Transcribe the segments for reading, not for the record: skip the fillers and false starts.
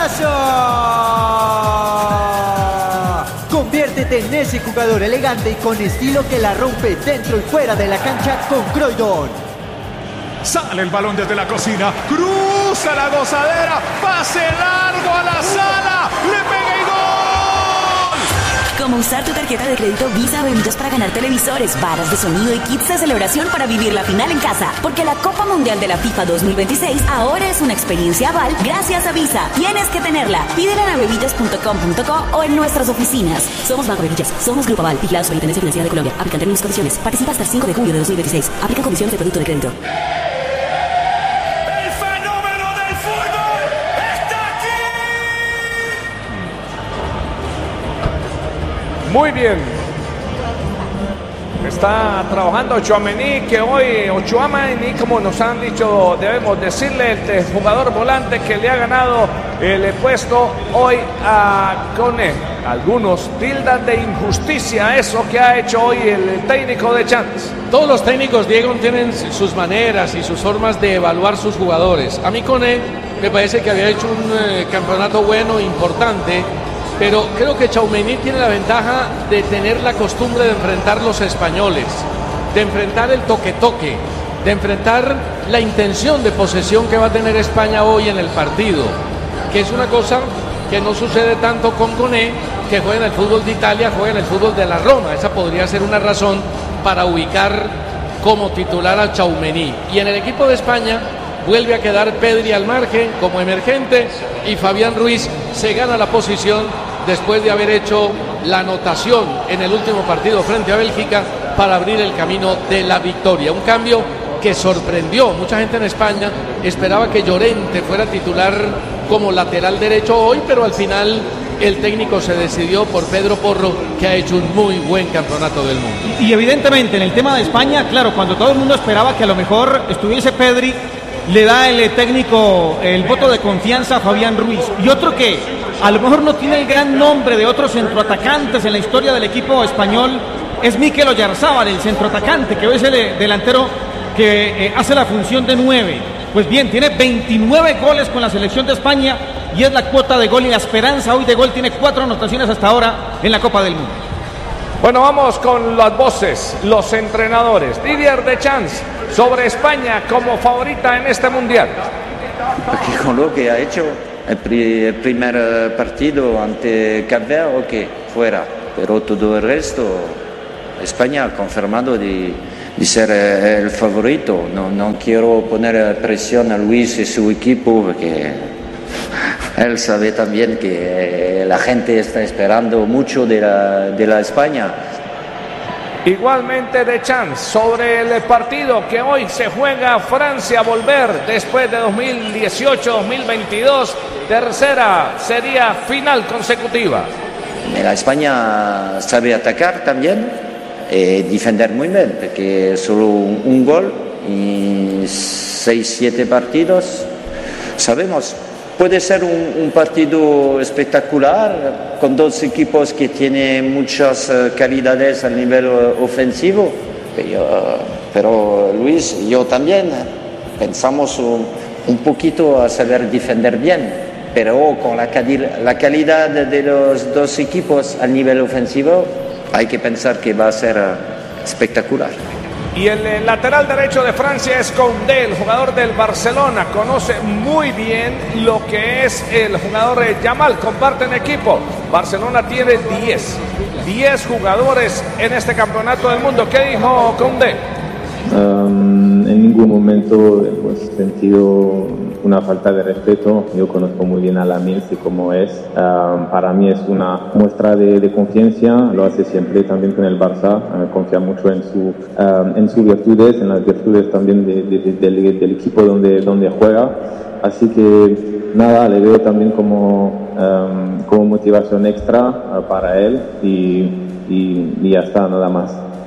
¡Golazo! Conviértete en ese jugador elegante y con estilo que la rompe dentro y fuera de la cancha con Croydon. Sale el balón desde la cocina, cruza la gozadera, pase largo a la sala, le pega y gol. Como usar tu tarjeta de crédito Visa Bebidas para ganar televisores, barras de sonido y kits de celebración para vivir la final en casa. Porque la Copa Mundial de la FIFA 2026 ahora es una experiencia Aval gracias a Visa. Tienes que tenerla. Pídela en bebidas.com.co o en nuestras oficinas. Somos Banco Bebidas, somos Grupo Aval, vigilados por la Intendencia Financiera de Colombia. Aplican términos y condiciones. Participa hasta el 5 de julio de 2026. Aplica condiciones de producto de crédito. Muy bien. Está trabajando Tchouaméni, que hoy, o Tchouaméni, como nos han dicho, debemos decirle, el jugador volante que le ha ganado el puesto hoy a Koné. Algunos tildan de injusticia eso que ha hecho hoy el técnico de Chance. Todos los técnicos, Diego, tienen sus maneras y sus formas de evaluar sus jugadores. A mí Koné me parece que había hecho un campeonato bueno, importante. Pero creo que Tchouaméni tiene la ventaja de tener la costumbre de enfrentar los españoles, de enfrentar el toque-toque, de enfrentar la intención de posesión que va a tener España hoy en el partido, que es una cosa que no sucede tanto con Koné, que juega en el fútbol de Italia, juega en el fútbol de la Roma. Esa podría ser una razón para ubicar como titular a Tchouaméni. Y en el equipo de España vuelve a quedar Pedri al margen como emergente y Fabián Ruiz se gana la posición después de haber hecho la anotación en el último partido frente a Bélgica para abrir el camino de la victoria. Un cambio que sorprendió. Mucha gente en España esperaba que Llorente fuera titular como lateral derecho hoy, pero al final el técnico se decidió por Pedro Porro, que ha hecho un muy buen campeonato del mundo. Y evidentemente en el tema de España, claro, cuando todo el mundo esperaba que a lo mejor estuviese Pedri, le da el técnico el voto de confianza a Fabián Ruiz. Y otro que a lo mejor no tiene el gran nombre de otros centroatacantes en la historia del equipo español es Mikel Oyarzábal, el centroatacante, que hoy es el delantero que hace la función de 9. Pues bien, tiene 29 goles con la selección de España y es la cuota de gol y la esperanza hoy de gol. Tiene 4 anotaciones hasta ahora en la Copa del Mundo. Bueno, vamos con las voces, los entrenadores. Didier Deschamps sobre España como favorita en este Mundial. Porque con lo que ha hecho el primer partido ante Cape Verde, ok, fuera, pero todo el resto, España ha confirmado de ser el favorito. No quiero poner presión a Luis y su equipo porque él sabe también que la gente está esperando mucho de la España. Igualmente Deschamps sobre el partido que hoy se juega Francia a volver después de 2018-2022, tercera sería final consecutiva. La España sabe atacar también y defender muy bien, porque solo un gol y 6-7 partidos, sabemos. Puede ser un partido espectacular con dos equipos que tienen muchas calidades a nivel ofensivo, pero Luis, yo también pensamos un poquito a saber defender bien, pero con la calidad de los dos equipos a nivel ofensivo hay que pensar que va a ser espectacular. Y el lateral derecho de Francia es Koundé, el jugador del Barcelona. Conoce muy bien lo que es el jugador Yamal. Comparten equipo. Barcelona tiene 10 jugadores en este campeonato del mundo. ¿Qué dijo Koundé? En ningún momento hemos sentido una falta de respeto. Yo conozco muy bien a Lamine, sé cómo es. Para mí es una muestra de confianza, lo hace siempre también con el Barça. Confía mucho en sus virtudes, en las virtudes también del equipo donde juega. Así que nada, le veo también como motivación extra para él y ya está, nada más.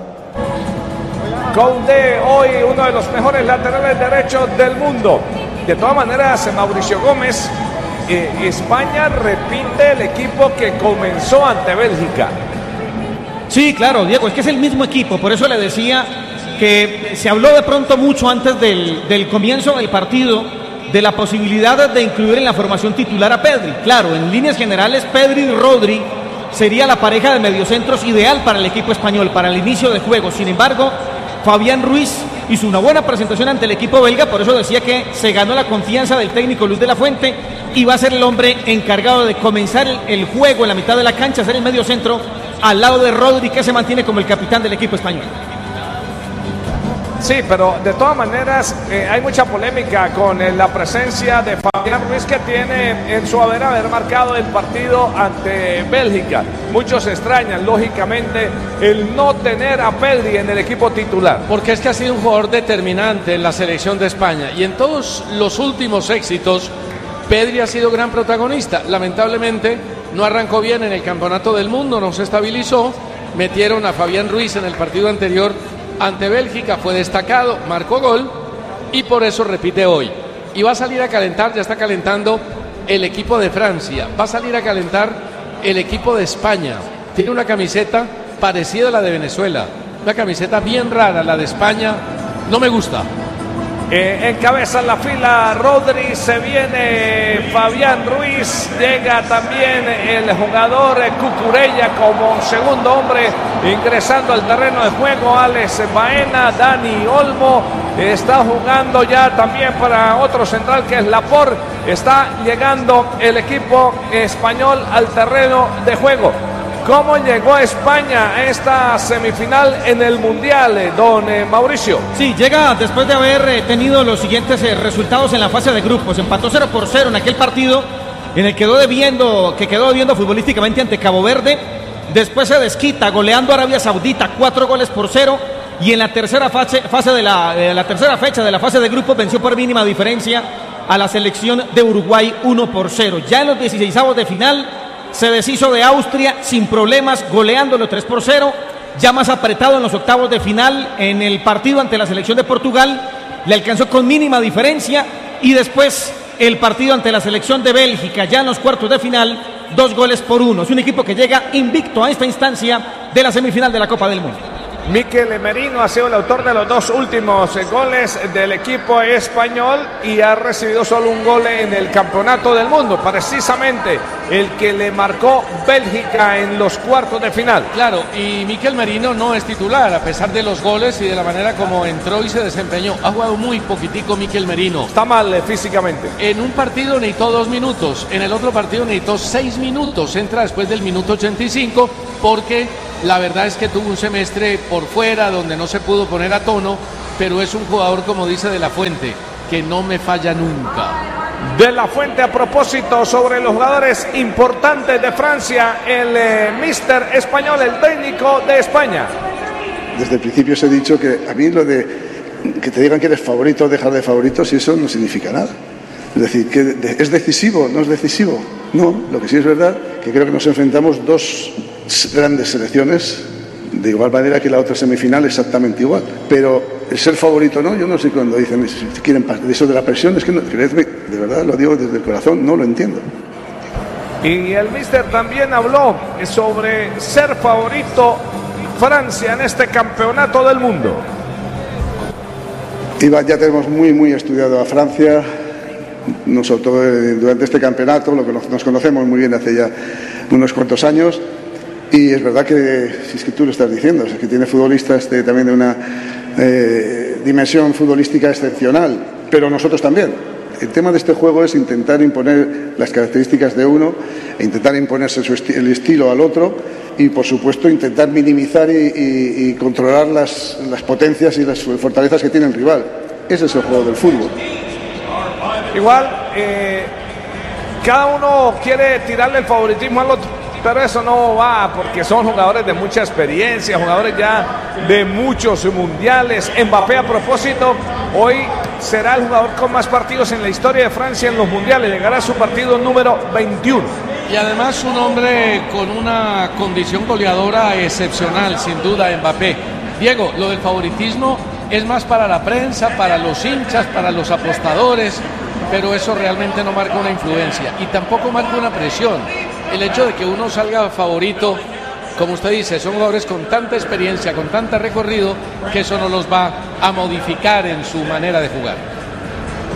Koundé, hoy uno de los mejores laterales derechos del mundo. De todas maneras, Mauricio Gómez, España repite el equipo que comenzó ante Bélgica. Sí, claro, Diego, es que es el mismo equipo. Por eso le decía que se habló de pronto mucho antes del comienzo del partido de la posibilidad de incluir en la formación titular a Pedri. Claro, en líneas generales, Pedri y Rodri sería la pareja de mediocentros ideal para el equipo español, para el inicio de juego. Sin embargo, Fabián Ruiz hizo una buena presentación ante el equipo belga, por eso decía que se ganó la confianza del técnico Luis de la Fuente y va a ser el hombre encargado de comenzar el juego en la mitad de la cancha, ser el mediocentro al lado de Rodri, que se mantiene como el capitán del equipo español. Sí, pero de todas maneras hay mucha polémica con la presencia de Fabián Ruiz, que tiene en su haber marcado el partido ante Bélgica. Muchos extrañan, lógicamente, el no tener a Pedri en el equipo titular. Porque es que ha sido un jugador determinante en la selección de España y en todos los últimos éxitos Pedri ha sido gran protagonista. Lamentablemente no arrancó bien en el Campeonato del Mundo, no se estabilizó. Metieron a Fabián Ruiz en el partido anterior ante Bélgica, fue destacado, marcó gol y por eso repite hoy. Y va a salir a calentar, ya está calentando el equipo de Francia, va a salir a calentar el equipo de España. Tiene una camiseta parecida a la de Venezuela, una camiseta bien rara, la de España, no me gusta. Encabeza la fila Rodri, se viene Fabián Ruiz, llega también el jugador Cucurella como segundo hombre ingresando al terreno de juego. Alex Baena, Dani Olmo está jugando ya también para otro central que es Laporte. Está llegando el equipo español al terreno de juego. ¿Cómo llegó España a esta semifinal en el Mundial, don Mauricio? Sí, llega después de haber tenido los siguientes resultados en la fase de grupos. Empató 0-0 en aquel partido en el que quedó debiendo futbolísticamente ante Cabo Verde. Después se desquita goleando a Arabia Saudita 4-0. Y en la tercera fase de la tercera fecha de la fase de grupos venció por mínima diferencia a la selección de Uruguay 1-0. Ya en los 16avos de final se deshizo de Austria sin problemas, goleándolo 3-0. Ya más apretado en los octavos de final, en el partido ante la selección de Portugal, le alcanzó con mínima diferencia. Y después el partido ante la selección de Bélgica, ya en los cuartos de final, 2-1. Es un equipo que llega invicto a esta instancia de la semifinal de la Copa del Mundo. Mikel Merino ha sido el autor de los dos últimos goles del equipo español y ha recibido solo un gol en el Campeonato del Mundo, precisamente el que le marcó Bélgica en los cuartos de final. Claro, y Mikel Merino no es titular a pesar de los goles y de la manera como entró y se desempeñó. Ha jugado muy poquitico Mikel Merino. Está mal físicamente. En un partido necesitó 2 minutos, en el otro partido necesitó 6 minutos. Entra después del minuto 85 porque la verdad es que tuvo un semestre por fuera donde no se pudo poner a tono, pero es un jugador, como dice De La Fuente, que no me falla nunca. De La Fuente, a propósito sobre los jugadores importantes de Francia, el míster español, el técnico de España. Desde el principio os he dicho que a mí lo de que te digan que eres favorito o dejar de favoritos, y eso no significa nada. Es decir, que es decisivo, no es decisivo. No, lo que sí es verdad, que creo que nos enfrentamos dos grandes selecciones de igual manera que la otra semifinal exactamente igual, pero el ser favorito no, yo no sé cuando dicen si quieren eso de la presión, es que no, creedme, de verdad lo digo desde el corazón, no lo entiendo. Y el míster también habló sobre ser favorito Francia en este Campeonato del Mundo. Ya tenemos muy estudiado a Francia, nosotros durante este campeonato, lo que nos conocemos muy bien hace ya unos cuantos años. Y es verdad que, si es que tú lo estás diciendo, es que tiene futbolistas también de una dimensión futbolística excepcional, pero nosotros también. El tema de este juego es intentar imponer las características de uno e intentar imponerse el estilo al otro y, por supuesto, intentar minimizar y controlar las potencias y las fortalezas que tiene el rival. Ese es el juego del fútbol. Igual, cada uno quiere tirarle el favoritismo al otro, pero eso no va porque son jugadores de mucha experiencia, jugadores ya de muchos mundiales. Mbappé, a propósito, hoy será el jugador con más partidos en la historia de Francia en los mundiales, llegará a su partido número 21. Y además un hombre con una condición goleadora excepcional, sin duda, Mbappé. Diego, lo del favoritismo es más para la prensa, para los hinchas, para los apostadores, pero eso realmente no marca una influencia y tampoco marca una presión. El hecho de que uno salga favorito, como usted dice, son jugadores con tanta experiencia, con tanto recorrido, que eso no los va a modificar en su manera de jugar.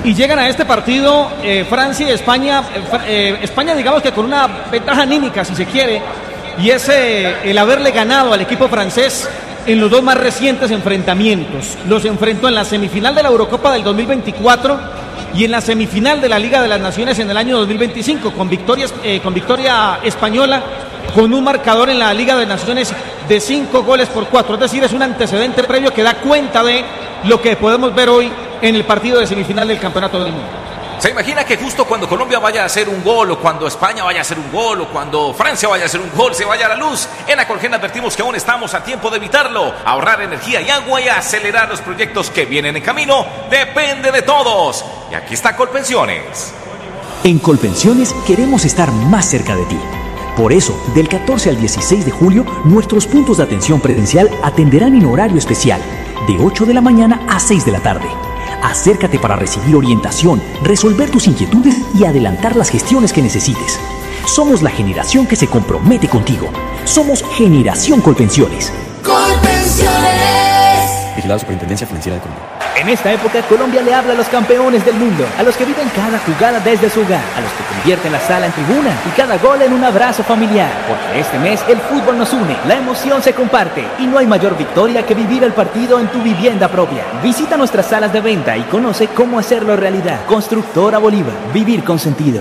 Y llegan a este partido Francia y España. España, digamos que con una ventaja anímica, si se quiere, y es el haberle ganado al equipo francés en los dos más recientes enfrentamientos. Los enfrentó en la semifinal de la Eurocopa del 2024 y en la semifinal de la Liga de las Naciones en el año 2025, con victoria española, con un marcador en la Liga de las Naciones de 5-4. Es decir, es un antecedente previo que da cuenta de lo que podemos ver hoy en el partido de semifinal del Campeonato del Mundo. ¿Se imagina que justo cuando Colombia vaya a hacer un gol, o cuando España vaya a hacer un gol, o cuando Francia vaya a hacer un gol, se vaya a la luz? En Acolgen advertimos que aún estamos a tiempo de evitarlo. Ahorrar energía y agua y acelerar los proyectos que vienen en camino depende de todos. Y aquí está Colpensiones. En Colpensiones queremos estar más cerca de ti. Por eso, del 14 al 16 de julio, nuestros puntos de atención presencial atenderán en horario especial, de 8 de la mañana a 6 de la tarde. Acércate para recibir orientación, resolver tus inquietudes y adelantar las gestiones que necesites. Somos la generación que se compromete contigo. Somos Generación Colpensiones. Colpensiones. Vigilado Superintendencia Financiera de Colombia. En esta época, Colombia le habla a los campeones del mundo, a los que viven cada jugada desde su hogar, a los que convierten la sala en tribuna y cada gol en un abrazo familiar. Porque este mes el fútbol nos une, la emoción se comparte y no hay mayor victoria que vivir el partido en tu vivienda propia. Visita nuestras salas de venta y conoce cómo hacerlo realidad. Constructora Bolívar, vivir con sentido.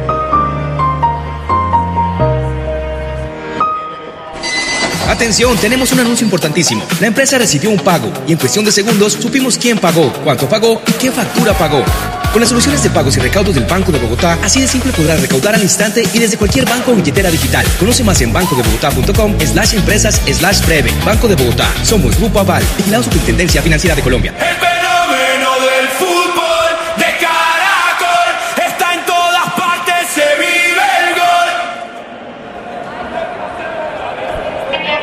Atención, tenemos un anuncio importantísimo. La empresa recibió un pago y en cuestión de segundos supimos quién pagó, cuánto pagó y qué factura pagó. Con las soluciones de pagos y recaudos del Banco de Bogotá, así de simple podrás recaudar al instante y desde cualquier banco o billetera digital. Conoce más en bancodebogotá.com/empresas/breve. Banco de Bogotá. Somos Grupo Aval. Vigilado Superintendencia Financiera de Colombia. El fenómeno